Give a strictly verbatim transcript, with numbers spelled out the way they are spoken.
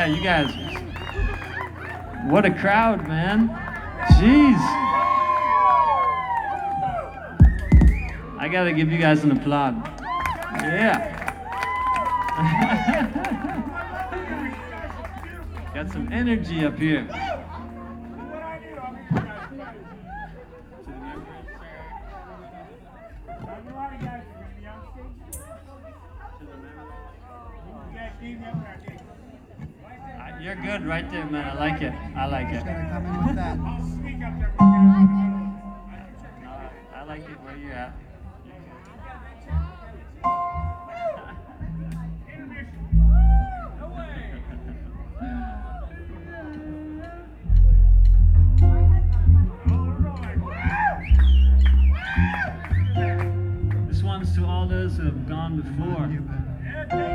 you guys. What a crowd, man. Jeez. I gotta give you guys an applaud. Yeah. Got some energy up here. You're good right there, man. I like it. I like it. Come in with that. I like it where you're at. This one's to all those who have gone before.